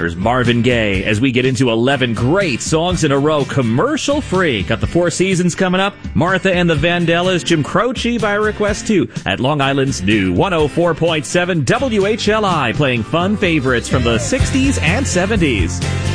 There's Marvin Gaye as we get into 11 great songs in a row, commercial free. Got the Four Seasons coming up. Martha and the Vandellas, Jim Croce by request too, at Long Island's new 104.7 WHLI, playing fun favorites from the 60s and 70s.